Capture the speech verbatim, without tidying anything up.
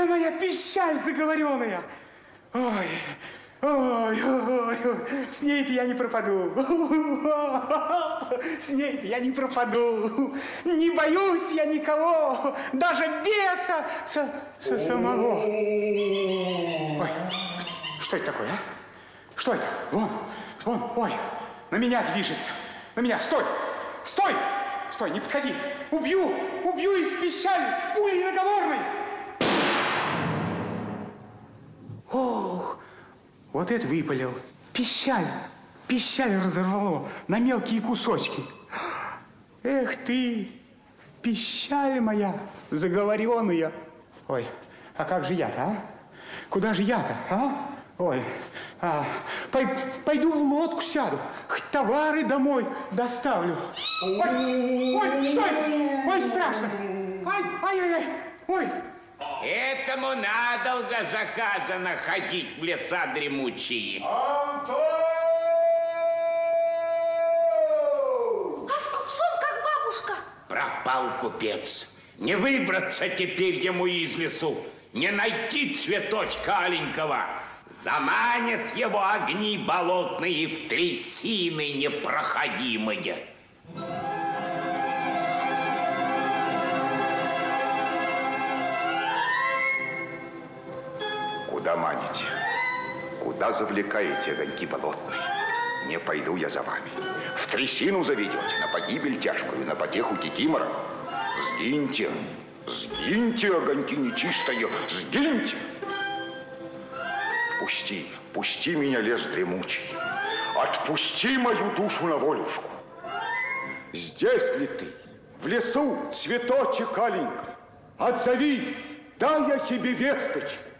моя пищаль заговоренная. Ой, ой, ой, ой, с ней-то я не пропаду. С ней-то я не пропаду. Не боюсь я никого, даже беса со, со самого. Ой, что это такое, а? Что это? Вон, вон, ой, на меня движется. На меня, стой, стой, стой, не подходи. Убью, убью из пищали пулей наговорной. Ох, вот это выпалил. Пищаль, пищаль разорвало на мелкие кусочки. Эх ты, пищаль моя заговоренная. Ой, а как же я-то, а? Куда же я-то, а? Ой, а, пой, пойду в лодку сяду, хоть товары домой доставлю. Ой, ой, что это? Ой, страшно. Ай, ай, ай, ай, ой. Этому надолго заказано ходить в леса дремучие. Антон! А с купцом как бабушка? Пропал купец. Не выбраться теперь ему из лесу, не найти цветочка аленького. Заманят его огни болотные в трясины непроходимые. Куда маните? Куда завлекаете огоньки болотные? Не пойду я за вами. В трясину заведете, на погибель тяжкую, на потеху кикимора. Сгиньте, сгиньте, огоньки нечистые, сгиньте! Пусти, пусти меня, лес дремучий. Отпусти мою душу на волюшку. Здесь ли ты? В лесу, цветочек аленький? Отзовись, дай я себе весточку.